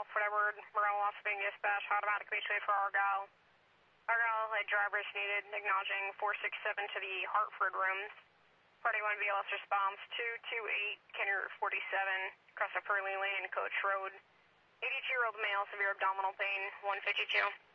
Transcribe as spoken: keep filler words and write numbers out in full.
Alfred Edward, Morel Office being dispatched, automatic reachway for Argyle. Argyle, a driver is needed, acknowledging four six seven to the Hartford rooms. Party one B L S response, two two eight, Kenny Route forty-seven, across the Purley Lane, Coach Road. eighty-two-year-old male, severe abdominal pain, one fifty-two.